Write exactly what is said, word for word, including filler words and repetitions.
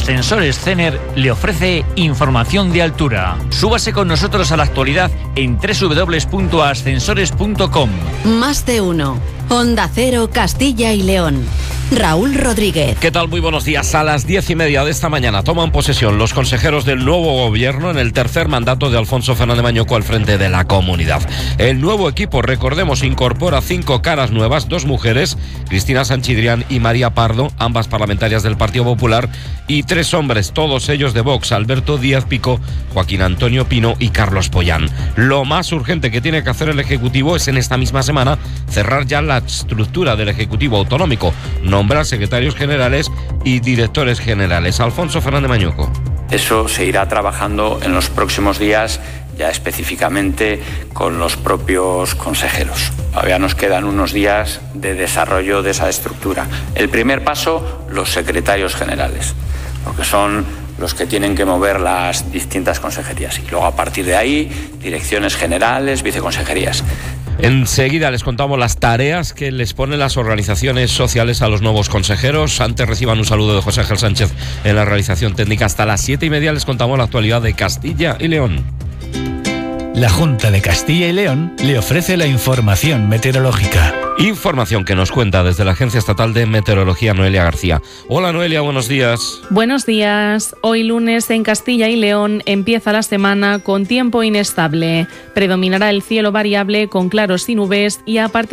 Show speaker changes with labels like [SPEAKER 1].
[SPEAKER 1] Ascensores Cener le ofrece información de altura. Súbase con nosotros a la actualidad en doble u doble u doble u punto ascensores punto com.
[SPEAKER 2] Más de uno. Onda Cero, Castilla y León. Raúl Rodríguez.
[SPEAKER 3] ¿Qué tal? Muy buenos días. A las diez y media de esta mañana toman posesión los consejeros del nuevo gobierno en el tercer mandato de Alfonso Fernández Mañueco al frente de la comunidad. El nuevo equipo, recordemos, incorpora cinco caras nuevas, dos mujeres, Cristina Sanchidrián y María Pardo, ambas parlamentarias del Partido Popular, y tres hombres, todos ellos de Vox, Alberto Díaz Pico, Joaquín Antonio Pino y Carlos Pollán. Lo más urgente que tiene que hacer el Ejecutivo es en esta misma semana cerrar ya la estructura del Ejecutivo Autonómico, nombrar secretarios generales y directores generales. Alfonso Fernández Mañueco.
[SPEAKER 4] Eso se irá trabajando en los próximos días, ya específicamente con los propios consejeros. Todavía nos quedan unos días de desarrollo de esa estructura. El primer paso, los secretarios generales, porque son los que tienen que mover las distintas consejerías. Y luego, a partir de ahí, direcciones generales, viceconsejerías.
[SPEAKER 3] Enseguida les contamos las tareas que les ponen las organizaciones sociales a los nuevos consejeros. Antes reciban un saludo de José Ángel Sánchez en la realización técnica. Hasta las siete y media les contamos la actualidad de Castilla y León.
[SPEAKER 5] La Junta de Castilla y León le ofrece la información meteorológica.
[SPEAKER 3] Información que nos cuenta desde la Agencia Estatal de Meteorología, Noelia García. Hola Noelia, buenos días.
[SPEAKER 6] Buenos días. Hoy lunes en Castilla y León empieza la semana con tiempo inestable. Predominará el cielo variable con claros y nubes y a partir